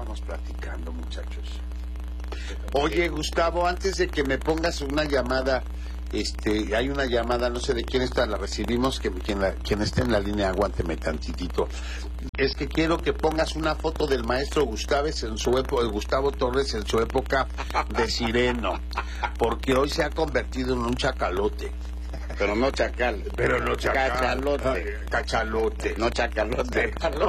estábamos platicando, muchachos? Oye, Gustavo, antes de que me pongas una llamada, hay una llamada, no sé de quién está, la recibimos, quien esté en la línea, aguánteme tantitito. Es que quiero que pongas una foto del maestro Gustavo Torres en su época de sireno, porque hoy se ha convertido en un chacalote. Pero no chacal. Pero no chacal. Cachalote. Cachalote. No chacalote.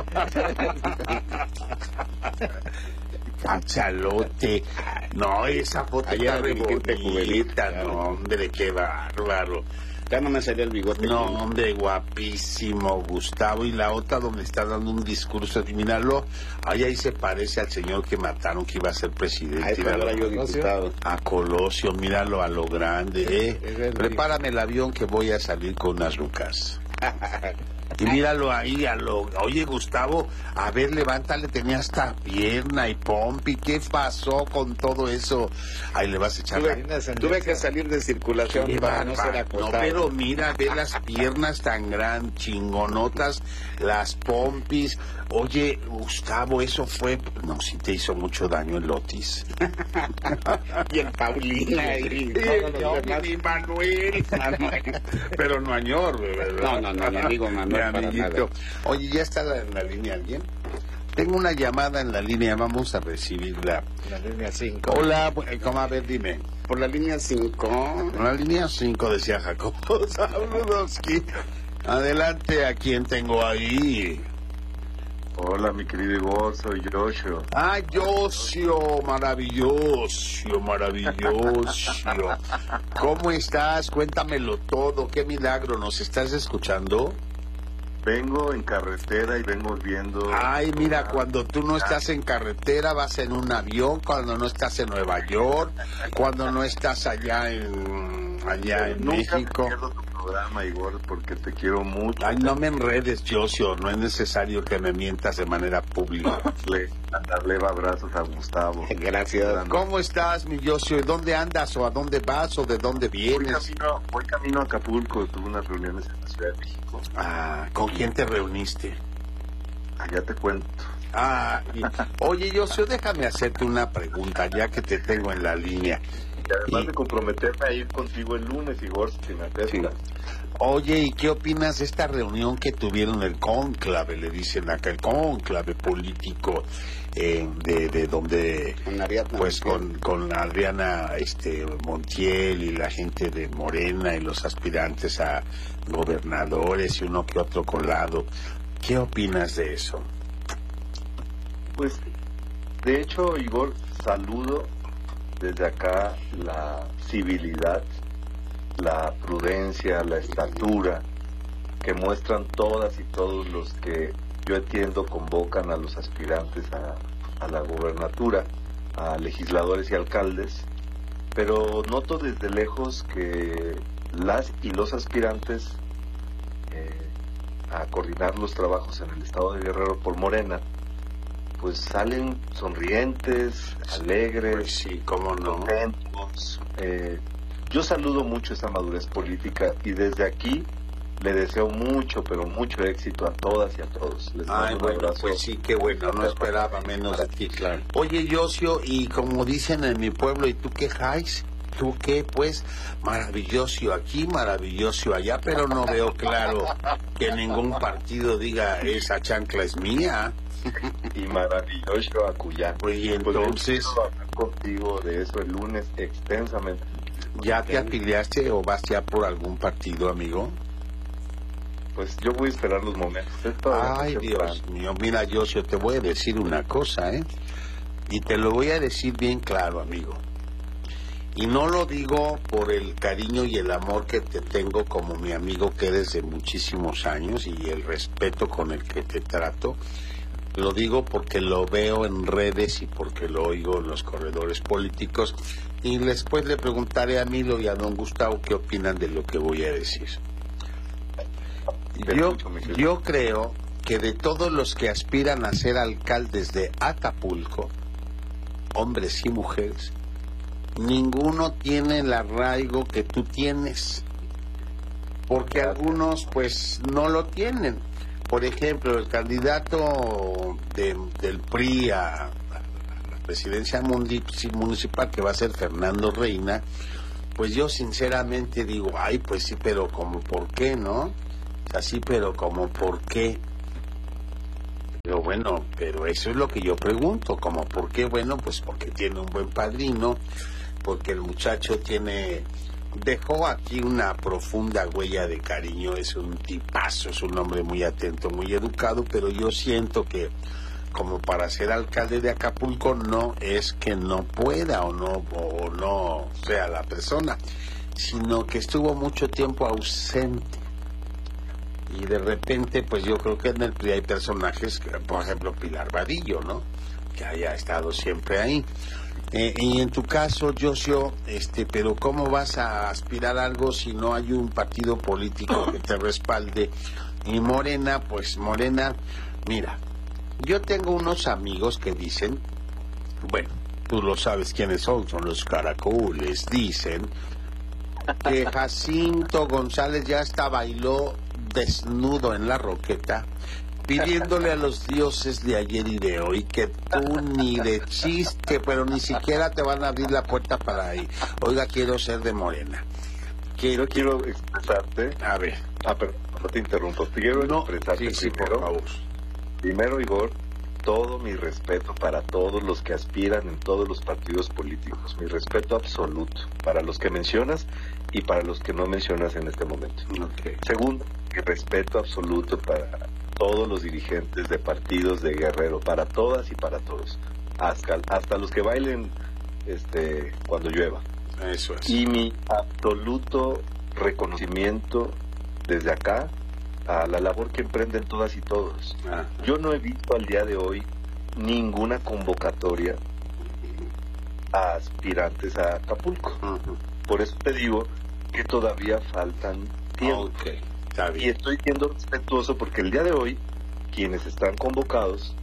Cachalote. No, esa foto está re bonita. No, hombre, qué bárbaro. Ya no me salía el bigote. No, hombre, guapísimo, Gustavo. Y la otra donde está dando un discurso, míralo, ahí se parece al señor que mataron, que iba a ser presidente. Ahí era yo diputado. A Colosio, míralo a lo grande, Prepárame el avión que voy a salir con unas lucas. Y míralo ahí, oye, Gustavo, a ver, levántale, tenía hasta pierna y pompi, ¿qué pasó con todo eso? Ahí le vas a echar Tuve que salir de circulación para no ser acostado. No, pero mira, ve las piernas tan chingonotas, las pompis. Oye, Gustavo, eso fue... No, sí te hizo mucho daño el Otis. Y el Paulina y Manuel. Pero no Añor, ¿verdad? No, mi amigo Manuel. Mi amiguito. Oye, ¿ya está en la línea alguien? Tengo una llamada en la línea, vamos a recibirla. La línea 5. Hola, ¿cómo? A ver, dime. Por la línea 5. Por la línea 5, decía Jacobo. Saludos, adelante, ¿a quién tengo ahí? Hola, mi querido Igor, soy Yoshio. Ah, Yoshio, maravilloso. ¿Cómo estás? Cuéntamelo todo, qué milagro, ¿nos estás escuchando? Vengo en carretera y vengo viendo... Ay, mira, cuando tú no estás en carretera, vas en un avión, cuando no estás en Nueva York, cuando no estás allá en México. Pierdo tu programa, Igor, porque te quiero mucho. Ay, no me enredes, Yoshio, no es necesario que me mientas de manera pública. Darle abrazos a Gustavo. Gracias. ¿Cómo estás, mi Yoshio? ¿Dónde andas o a dónde vas o de dónde vienes? Voy camino a Acapulco, tuve unas reuniones en la Ciudad de México. Ah, ¿con quién te reuniste? Allá te cuento. Ah, oye, Yoshio, déjame hacerte una pregunta, ya que te tengo en la línea. Y además de comprometerme a ir contigo el lunes, Igor, si me aceptas. Sí. Oye, ¿y qué opinas de esta reunión que tuvieron, el cónclave, le dicen acá, el cónclave político, de donde, pues con Adriana Montiel y la gente de Morena y los aspirantes a gobernadores y uno que otro colado? ¿Qué opinas de eso? Pues, de hecho, Igor, saludo desde acá la civilidad, la prudencia, la estatura que muestran todas y todos los que yo entiendo convocan a los aspirantes a la gobernatura, a legisladores y alcaldes, pero noto desde lejos que las y los aspirantes a coordinar los trabajos en el estado de Guerrero por Morena, pues salen sonrientes, alegres, pues sí, cómo no. Contentos. Yo saludo mucho esa madurez política y desde aquí le deseo mucho, pero mucho éxito a todas y a todos. Les Ay, bueno, pues sí, qué bueno, no esperaba menos de ti. Claro. Oye, Yoshio, y como dicen en mi pueblo, ¿y tú qué, Jais? ¿Tú qué? Pues maravilloso aquí, maravilloso allá, pero no veo claro que ningún partido diga esa chancla es mía. Y maravilloso Acuyá. Y entonces, pues hablar contigo de eso el lunes extensamente. ¿ya te afiliaste o vas ya por algún partido, amigo? Pues yo voy a esperar los momentos. Ay, Dios mío, mira, Yoshio, te voy a decir una cosa, y te lo voy a decir bien claro, amigo. Y no lo digo por el cariño y el amor que te tengo como mi amigo que eres de muchísimos años y el respeto con el que te trato. Lo digo porque lo veo en redes y porque lo oigo en los corredores políticos. Y después le preguntaré a Milo y a don Gustavo qué opinan de lo que voy a decir. Yo creo que de todos los que aspiran a ser alcaldes de Acapulco, hombres y mujeres, ninguno tiene el arraigo que tú tienes, porque algunos pues no lo tienen. Por ejemplo, el candidato del PRI presidencia municipal, que va a ser Fernando Reina, pues yo sinceramente digo, ay, pues sí, pero como por qué, ¿no? Así, pero como por qué. Pero bueno, pero eso es lo que yo pregunto, como por qué. Bueno, pues porque tiene un buen padrino, porque el muchacho dejó aquí una profunda huella de cariño, es un tipazo, es un hombre muy atento, muy educado, pero yo siento que como para ser alcalde de Acapulco no es que no pueda o no sea la persona, sino que estuvo mucho tiempo ausente. Y de repente, pues yo creo que en el PRI hay personajes, por ejemplo Pilar Vadillo, ¿no? Que haya estado siempre ahí. Y en tu caso, Josio, pero ¿cómo vas a aspirar a algo si no hay un partido político que te respalde? Y Morena, pues Morena, mira, yo tengo unos amigos que dicen, bueno, tú lo sabes quiénes son los caracoles, dicen que Jacinto González ya hasta bailó desnudo en la Roqueta, pidiéndole a los dioses de ayer y de hoy que tú ni de chiste, pero ni siquiera te van a abrir la puerta para ahí. Oiga, quiero ser de Morena. Yo quiero expresarte. A ver. Perdón, no te interrumpo. Quiero expresarte primero. Por favor. Primero, Igor, todo mi respeto para todos los que aspiran en todos los partidos políticos. Mi respeto absoluto para los que mencionas y para los que no mencionas en este momento. Okay. Segundo, mi respeto absoluto para todos los dirigentes de partidos de Guerrero, para todas y para todos, hasta los que bailen cuando llueva. Eso es. Y mi absoluto reconocimiento desde acá a la labor que emprenden todas y todos. Yo no he visto al día de hoy ninguna convocatoria a aspirantes a Acapulco. Por eso te digo que todavía faltan tiempo. Okay. Está bien. Y estoy siendo respetuoso porque el día de hoy quienes están convocados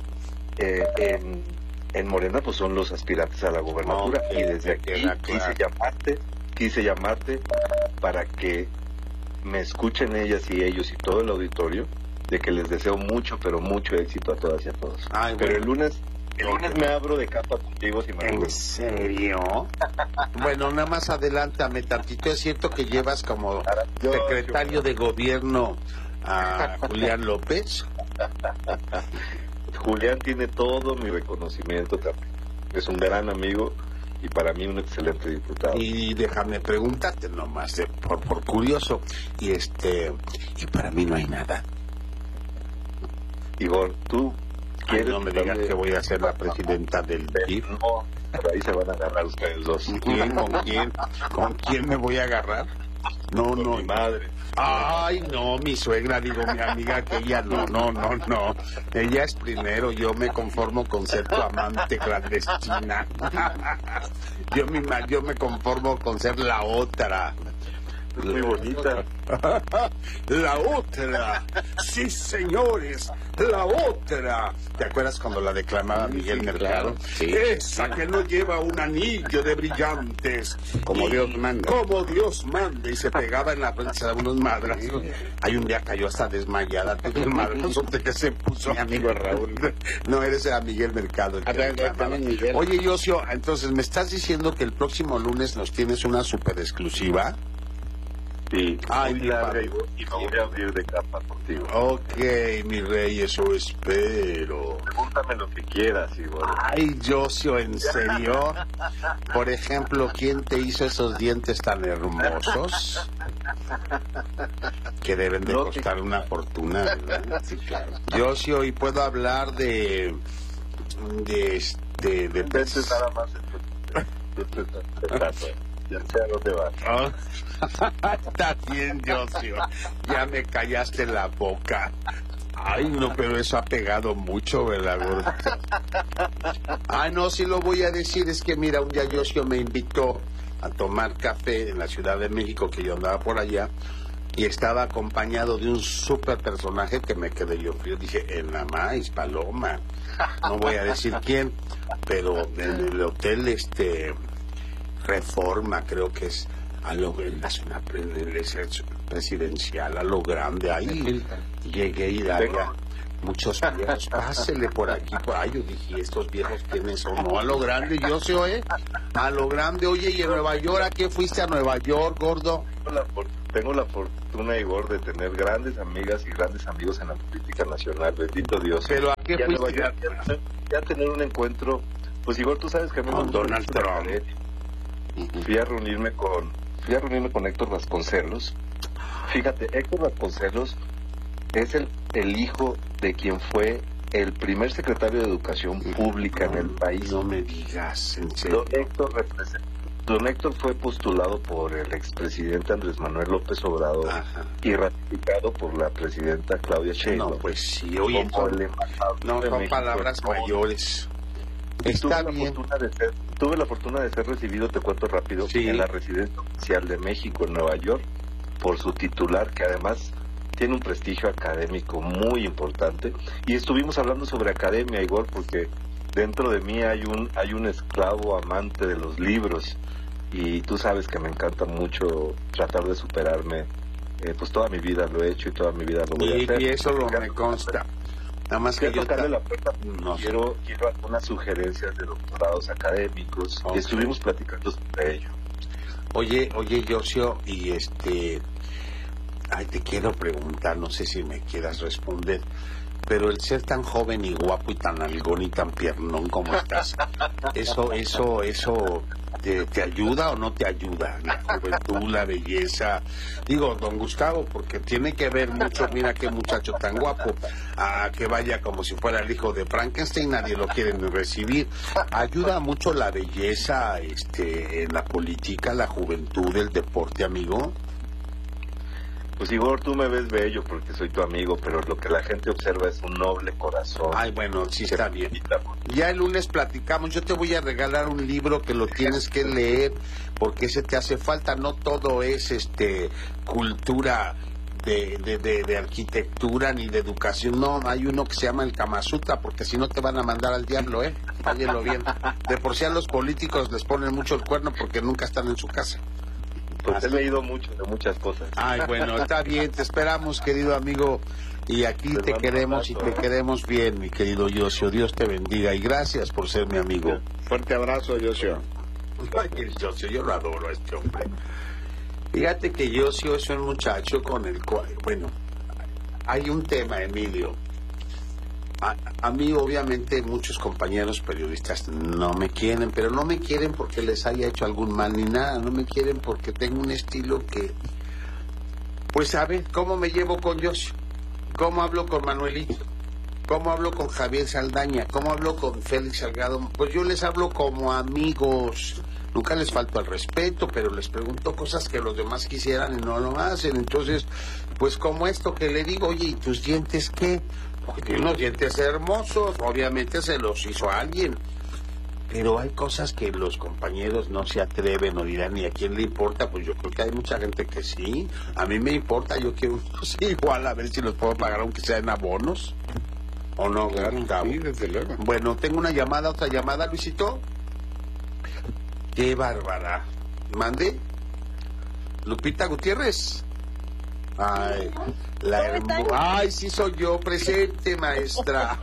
en Morena pues son los aspirantes a la gobernatura. Okay. Y desde aquí quise llamarte para que me escuchen ellas y ellos y todo el auditorio de que les deseo mucho, pero mucho éxito a todas y a todos. Ay, pero bueno. el lunes me abro de capa contigo si me ¿En acuerdo. serio? Bueno, nada más adelántame tantito. Es cierto que llevas como secretario de gobierno a Julián López. Julián tiene todo mi reconocimiento también. Es un gran amigo y para mí un excelente diputado. Y déjame preguntarte nomás, por curioso, y para mí no hay nada. Igor, tú quieres... no me digas que voy a ser la presidenta del DIF. No, por ahí se van a agarrar ustedes dos. ¿Quién? ¿Con quién? ¿Con quién me voy a agarrar? No, Con no. mi madre. Ay, no, mi suegra, digo, mi amiga, que ella no. Ella es primero, yo me conformo con ser tu amante clandestina. Yo me conformo con ser la otra. Muy bonita. La otra. Sí, señores, la otra. ¿Te acuerdas cuando la declamaba Miguel Mercado? Sí. Esa que no lleva un anillo de brillantes. Como Dios manda. Como Dios manda. Y se pegaba en la frente, se daba unos madrazos. Hay un día cayó hasta desmayada. El madrazo de que se puso. Mi amigo Raúl. No, eres a Miguel Mercado. El que también Miguel. Oye, Josio, entonces me estás diciendo que el próximo lunes nos tienes una super exclusiva. Sí, ay, muy mi larga padre. y me voy a abrir de capa contigo. Ok, mi rey, eso espero. Pregúntame lo que quieras, Igor. Ay, Josio, ¿en serio? Por ejemplo, ¿quién te hizo esos dientes tan hermosos? Que deben de costar una fortuna, ¿verdad? Sí, claro. Josio, ¿y puedo hablar de Entonces nada más ya sé a dónde vas. Oh. Está bien, Josio. Ya me callaste la boca. Ay, no, pero eso ha pegado mucho, ¿verdad, gordo? Ay, no, sí lo voy a decir. Es que, mira, un día Josio me invitó a tomar café en la Ciudad de México, que yo andaba por allá, y estaba acompañado de un súper personaje que me quedé yo frío. Dije, el Namais, Paloma. No voy a decir quién, pero en el hotel, Reforma, creo que es en la zona presidencial, a lo grande. Ahí llegué y muchos viejos, pásele por aquí, por ahí. Yo dije, estos viejos quiénes son, no, a lo grande, yo sé, a lo grande. Oye, ¿y en Nueva York? ¿A qué fuiste a Nueva York, gordo? Tengo la fortuna, Igor, de tener grandes amigas y grandes amigos en la política nacional, bendito Dios. ¿Pero a qué fuiste? Ya tener un encuentro, pues Igor, tú sabes que a mí con Donald Trump. Fui a reunirme con Héctor Vasconcelos. Fíjate, Héctor Vasconcelos es el hijo de quien fue el primer secretario de Educación Pública en el país. No me digas, en serio. Don Héctor fue postulado por el expresidente Andrés Manuel López Obrador. Ajá. Y ratificado por la presidenta Claudia Sheinbaum. No, pues sí, oye, no son palabras mayores. Está bien. Tuve la fortuna de ser recibido, te cuento rápido, en la Residencia Oficial de México en Nueva York por su titular, que además tiene un prestigio académico muy importante, y estuvimos hablando sobre academia, Igor, porque dentro de mí hay un esclavo amante de los libros, y tú sabes que me encanta mucho tratar de superarme, pues toda mi vida lo he hecho y toda mi vida lo voy a hacer. Y eso me consta. Nada más que yo la puerta, quiero algunas sugerencias de doctorados académicos, y estuvimos platicando sobre ello. Oye, Yosio, y te quiero preguntar, no sé si me quieras responder, pero el ser tan joven y guapo y tan algón y tan piernón como estás, eso ¿te ayuda o no te ayuda? La juventud, la belleza. Digo, don Gustavo, porque tiene que ver mucho, mira qué muchacho tan guapo, a que vaya como si fuera el hijo de Frankenstein, nadie lo quiere ni recibir. ¿Ayuda mucho la belleza en la política, la juventud, el deporte, amigo? Pues Igor, tú me ves bello porque soy tu amigo, pero lo que la gente observa es un noble corazón. Ay, bueno, sí está bien. Ya el lunes platicamos, yo te voy a regalar un libro que lo tienes que leer porque ese te hace falta, no todo es cultura de arquitectura ni de educación, no, hay uno que se llama el Kama Sutra, porque si no te van a mandar al diablo, óyelo bien. De por sí a los políticos les ponen mucho el cuerno porque nunca están en su casa. Pues he leído mucho de muchas cosas. Ay, bueno, está bien, te esperamos, querido amigo, y aquí te queremos y te queremos bien, mi querido Yosio. Dios te bendiga y gracias por ser mi amigo. Fuerte abrazo, Yosio. Ay, Yosio, yo lo adoro a este hombre. Fíjate que Yosio es un muchacho con el cual, bueno, hay un tema, Emilio. A mí, obviamente, muchos compañeros periodistas no me quieren, pero no me quieren porque les haya hecho algún mal ni nada. No me quieren porque tengo un estilo que, pues, ¿sabes cómo me llevo con Yosio? ¿Cómo hablo con Manuelito? ¿Cómo hablo con Javier Saldaña? ¿Cómo hablo con Félix Salgado? Pues yo les hablo como amigos. Nunca les falto al respeto, pero les pregunto cosas que los demás quisieran y no lo hacen. Entonces, pues como esto que le digo, oye, ¿y tus dientes qué? Tiene unos dientes hermosos, obviamente se los hizo alguien, pero hay cosas que los compañeros no se atreven o dirán, ¿y a quién le importa? Pues yo creo que hay mucha gente que sí, a mí me importa, yo quiero unos igual, a ver si los puedo pagar aunque sea en abonos, ¿o no? Sí, desde luego. Bueno, tengo otra llamada, Luisito. Qué bárbara. ¿Mande? Lupita Gutiérrez. Ay, ay, sí soy yo, presente, maestra.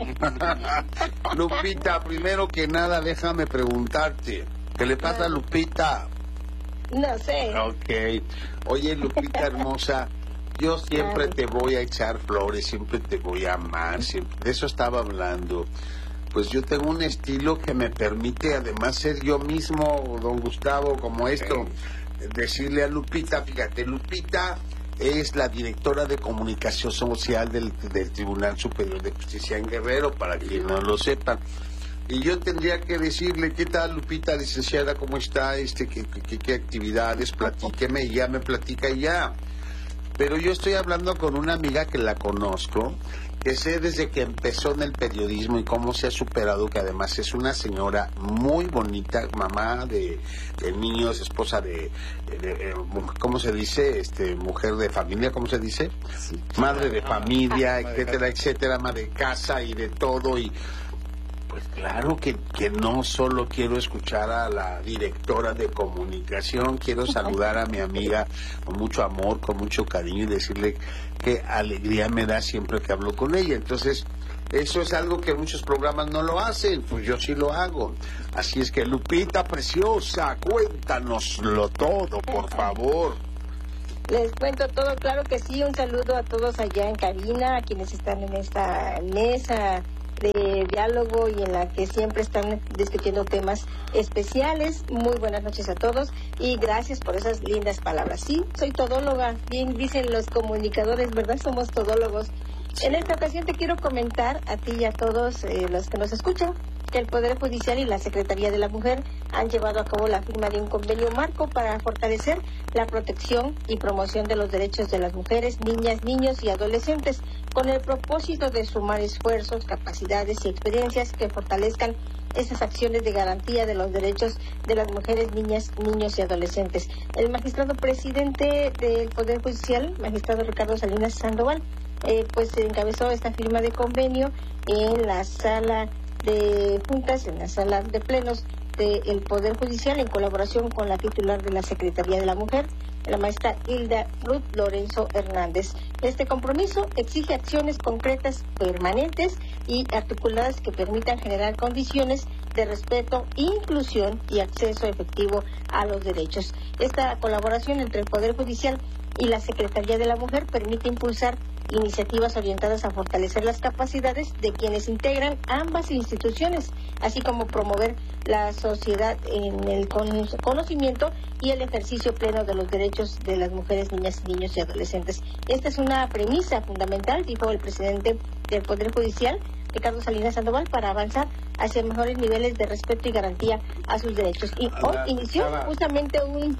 Lupita, primero que nada, déjame preguntarte, ¿qué le pasa a Lupita? No sé. Ok. Oye, Lupita hermosa, yo siempre te voy a echar flores, siempre te voy a amar, siempre. De eso estaba hablando. Pues yo tengo un estilo que me permite además ser yo mismo, don Gustavo, como esto. Decirle a Lupita, fíjate, Lupita es la directora de comunicación social del Tribunal Superior de Justicia en Guerrero, para quien no lo sepan. Y yo tendría que decirle, ¿qué tal, Lupita, licenciada? ¿Cómo está? ¿Qué actividades? Platíqueme, y ya me platica y ya. Pero yo estoy hablando con una amiga que la conozco, que sé desde que empezó en el periodismo y cómo se ha superado, que además es una señora muy bonita, mamá de niños, esposa de ¿cómo se dice? Mujer de familia, ¿cómo se dice? Sí. Madre de familia, etcétera, etcétera, ama de casa y de todo. Y pues claro que no solo quiero escuchar a la directora de comunicación, quiero saludar a mi amiga con mucho amor, con mucho cariño y decirle qué alegría me da siempre que hablo con ella. Entonces, Eso es algo que muchos programas no lo hacen, pues yo sí lo hago. Así es que, Lupita preciosa, cuéntanoslo todo, por favor. Les cuento todo, claro que sí. Un saludo a todos allá en cabina, a quienes están en esta mesa de diálogo y en la que siempre están discutiendo temas especiales. Muy buenas noches a todos y gracias por esas lindas palabras. Sí, soy todóloga, bien dicen los comunicadores, ¿verdad? Somos todólogos. En esta ocasión te quiero comentar a ti y a todos los que nos escuchan que el Poder Judicial y la Secretaría de la Mujer han llevado a cabo la firma de un convenio marco para fortalecer la protección y promoción de los derechos de las mujeres, niñas, niños y adolescentes, con el propósito de sumar esfuerzos, capacidades y experiencias que fortalezcan esas acciones de garantía de los derechos de las mujeres, niñas, niños y adolescentes. El magistrado presidente del Poder Judicial, magistrado Ricardo Salinas Sandoval, pues encabezó esta firma de convenio en la sala de juntas, en la sala de plenos del Poder Judicial, en colaboración con la titular de la Secretaría de la Mujer, la maestra Hilda Ruth Lorenzo Hernández. Este compromiso exige acciones concretas, permanentes y articuladas que permitan generar condiciones de respeto, inclusión y acceso efectivo a los derechos. Esta colaboración entre el Poder Judicial y la Secretaría de la Mujer permite impulsar iniciativas orientadas a fortalecer las capacidades de quienes integran ambas instituciones, así como promover la sociedad en el conocimiento y el ejercicio pleno de los derechos de las mujeres, niñas, niños y adolescentes. Esta es una premisa fundamental, dijo el presidente del Poder Judicial, Ricardo Salinas Sandoval, para avanzar hacia mejores niveles de respeto y garantía a sus derechos. Y hoy inició justamente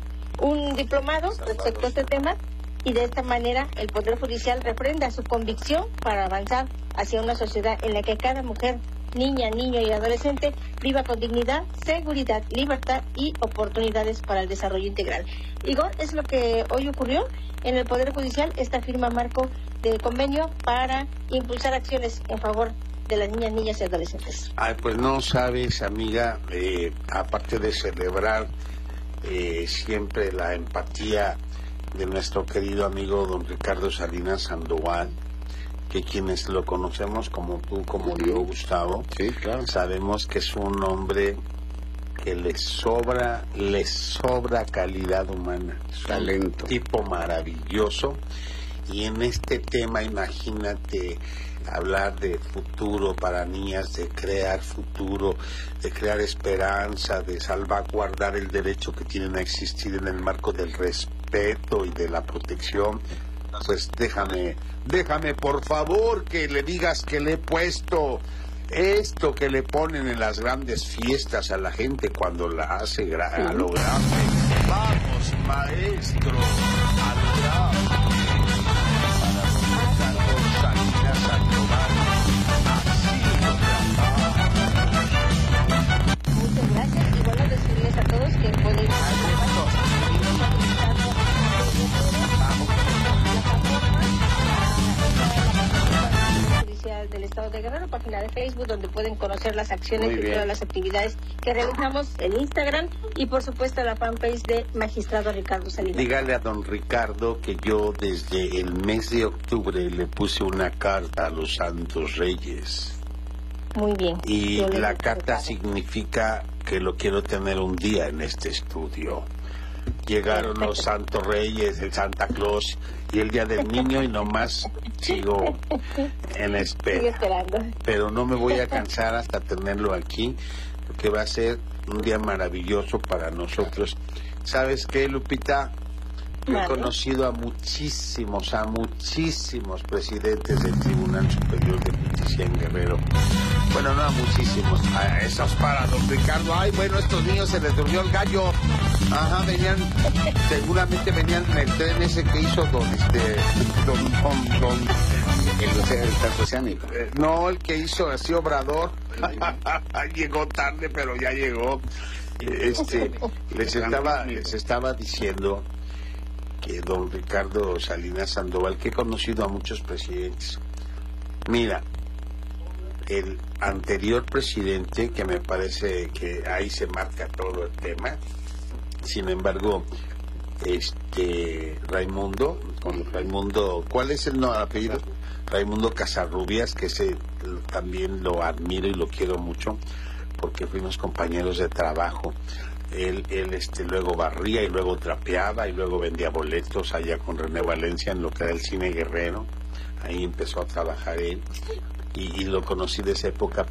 un diplomado respecto a este tema, y de esta manera el Poder Judicial refrenda su convicción para avanzar hacia una sociedad en la que cada mujer, niña, niño y adolescente viva con dignidad, seguridad, libertad y oportunidades para el desarrollo integral. Igor, es lo que hoy ocurrió en el Poder Judicial, esta firma marco de convenio para impulsar acciones en favor de las niñas, niñas y adolescentes. Ay, pues no sabes, amiga, aparte de celebrar siempre la empatía de nuestro querido amigo don Ricardo Salinas Sandoval, que quienes lo conocemos como tú, como yo, Gustavo, sí, claro, sabemos que es un hombre que le sobra calidad humana, talento, un tipo maravilloso. Y en este tema, imagínate, hablar de futuro para niñas, de crear futuro, de crear esperanza, de salvaguardar el derecho que tienen a existir en el marco del respeto y de la protección. Pues déjame por favor que le digas que le he puesto esto que le ponen en las grandes fiestas a la gente cuando la hace a lo grande. Vamos, maestro, a lo grande. Muchas gracias y bueno, decirles a todos que pueden Judicial del Estado de Guerrero, página de Facebook, donde pueden conocer las acciones y todas las actividades que realizamos en Instagram y por supuesto la fanpage de Magistrado Ricardo Salinas. Dígale a don Ricardo que yo desde el mes de octubre le puse una carta a los Santos Reyes. Muy bien. Y la carta significa que lo quiero tener un día en este estudio. Llegaron los Santos Reyes, el Santa Claus y el Día del Niño y nomás sigo en espera. Sigo esperando. Pero no me voy a cansar hasta tenerlo aquí, porque va a ser un día maravilloso para nosotros. ¿Sabes qué, Lupita? Yo he conocido a muchísimos presidentes del Tribunal Superior de Justicia en Guerrero. Bueno, no a muchísimos, a esos para don Ricardo. Ay, bueno, estos niños se les durmió el gallo. Ajá, seguramente venían en el tren ese que hizo el transoceánico. No, el que hizo así Obrador. Llegó tarde, pero ya llegó. Les estaba diciendo que don Ricardo Salinas Sandoval, que he conocido a muchos presidentes. Mira, el anterior presidente, que me parece que ahí se marca todo el tema, sin embargo, Raimundo, ¿cuál es el apellido? Raimundo Casarrubias, que también lo admiro y lo quiero mucho, porque fuimos compañeros de trabajo. Él luego barría y luego trapeaba y luego vendía boletos allá con René Valencia en lo que era el Cine Guerrero. Ahí empezó a trabajar él y lo conocí de esa época,